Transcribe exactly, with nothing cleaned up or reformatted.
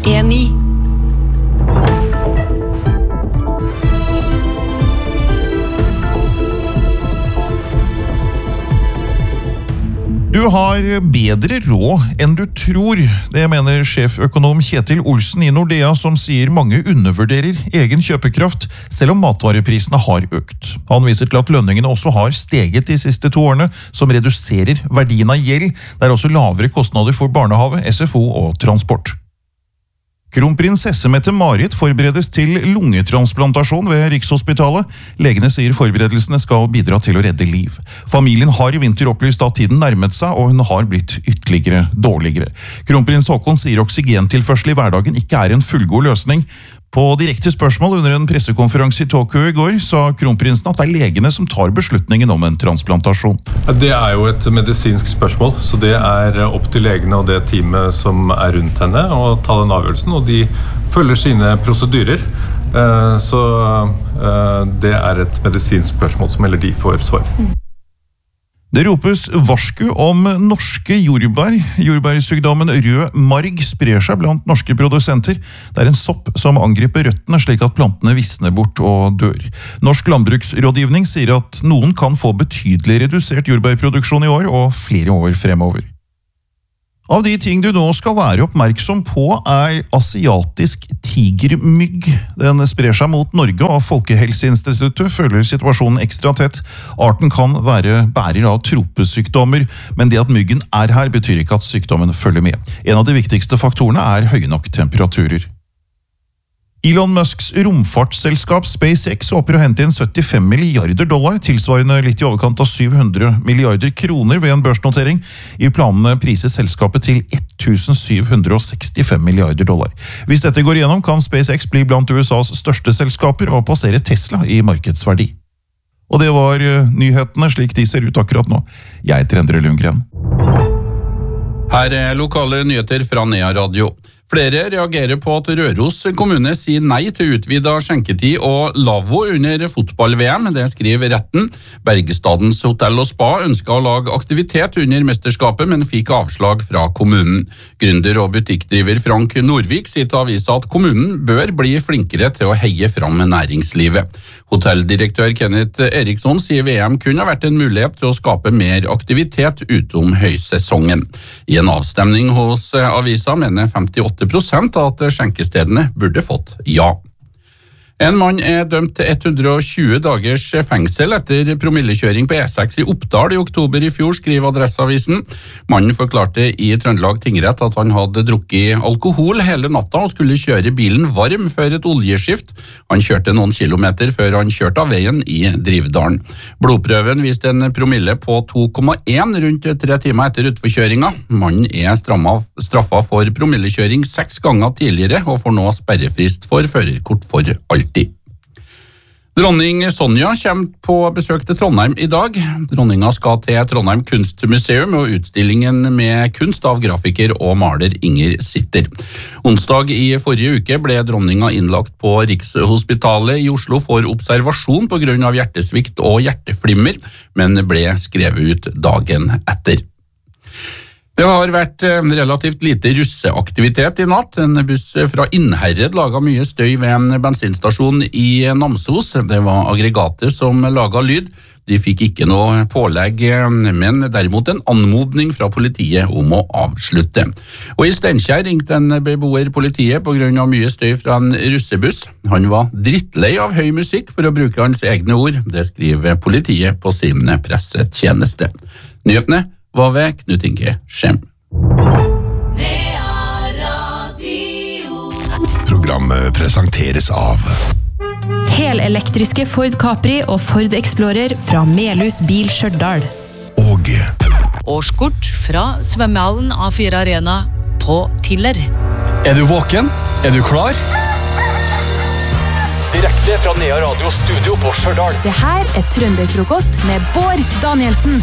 E ni. Du har bedre råd enn du tror. Det mener sjeføkonom Kjetil Olsen i Nordea, som sier mange undervurderer egen kjøpekraft, selv om matvareprisene har økt. Han viser til at lønningene også har steget de siste to årene, som reduserer verdien av gjeld. Det er også lavere kostnader for barnehave, S F O og transport. Kronprinsesse Mette-Marit forberedes til lungetransplantasjon ved Rikshospitalet. Legene sier forberedelsene skal bidra til å redde liv. Familien har i vinter opplyst at tiden nærmet seg, og hun har blitt ytterligere dårligere. Kronprins Haakon sier oksygentilførsel i hverdagen ikke er en fullgod løsning. På direkte spørsmål under en pressekonferanse i Tokyo i går sa kronprinsen at det er legene som tar beslutningen om en transplantasjon. Det er jo et medisinsk spørsmål, så det er opp til legene og det teamet som er rundt henne å ta den avgjørelsen, og de følger sine prosedyrer. Så det er et medisinsk spørsmål som heller de får svar. Det ropes varsku om norske jordbær. Jordbærsykdommen rød marg sprer seg blant norske produsenter. Det er en sopp som angriper røttene slik at plantene visner bort og dør. Norsk landbruksrådgivning sier at noen kan få betydelig redusert jordbærproduksjon i år og flere år fremover. Av de ting du nå skal være oppmerksom på er asiatisk tigermygg. Den sprer seg mot Norge, og Folkehelseinstituttet følger situasjonen ekstra tett. Arten kan være bærer av tropesykdommer, men det at myggen er her betyr ikke at sykdommen følger med. En av de viktigste faktorene er høye nok temperaturer. Elon Musks romfartsselskap SpaceX håper å hente inn syttifem milliarder dollar, tilsvarende litt i overkant av syv hundre milliarder kroner ved en børsnotering. I planene prises selskapet til tusen syv hundre sekstifem milliarder dollar. Hvis dette går igjennom, kan SpaceX bli blant U S A's største selskaper og passere Tesla i markedsverdi. Og det var nyhetene slik de ser ut akkurat nå. Jeg heter Endre Lundgren. Her er lokale nyheter fra Nea Radio. Flere reagerer på at Røros kommune sier nei til utvidet skjenketid og lavvo under fotball-V M, det skriver retten. Bergestadens hotell og spa ønsket å lage aktivitet under mesterskapet, men fikk avslag fra kommunen. Gründer og butikkdriver Frank Norvik sier til avisa at kommunen bør bli flinkere til å heie fram næringslivet. Hotelldirektør Kenneth Eriksson sier V M kunne ha vært en mulighet til å skape mer aktivitet utom høysesongen. I en avstemning hos avisa mener femtiåtte prosent av at skjenkestedene burde fått ja. En mann er dømt til hundre og tjue dagers fengsel etter promillekjøring på E seks i Oppdal i oktober i fjor, skriver Adresseavisen. Mannen forklarte i Trøndelag tingrett at han hadde drukket alkohol hele natta og skulle kjøre bilen varm før et oljeskift. Han kjørte noen kilometer før han kjørte av veien i Drivdalen. Blodprøven viste en promille på to komma én rundt tre timer etter utforkjøringa. Mannen er straffa for promillekjøring seks ganger tidligere og får nå sperrefrist for førerkort for alltid. Dronning Sonja kommer på besøk til Trondheim i dag. Dronninga skal til Trondheim kunstmuseum og utstillingen med kunst av grafiker og maler Inger Sitter. Onsdag i forrige uke ble dronninga innlagt på Rikshospitalet i Oslo for observasjon på grunn av hjertesvikt og hjerteflimmer, men ble skrevet ut dagen etter. Det har vært relativt lite russeaktivitet i natt. En buss fra Innherred laget mye støy ved en bensinstasjon i Namsos. Det var aggregater som laget lyd. De fikk ikke noe pålegg, men derimot en anmodning fra politiet om å avslutte. Og i Steinkjer ringte en beboer politiet på grunn av mye støy fra en russebuss. Han var drittlei av høy musikk, for å bruke hans egne ord. Det skriver politiet på sin pressetjeneste. Nyhetene var ved Knut Inge Skjem. Programmet presenteres av Helelektriske Ford Capri og Ford Explorer fra Melhus Bil Stjørdal. Og Årskort fra svømmehallen A fire Arena på Tiller. Er du våken? Er du klar? Direkte fra Nea Radio Studio på Stjørdal. Det her er Trønderfrokost med Bård Danielsen.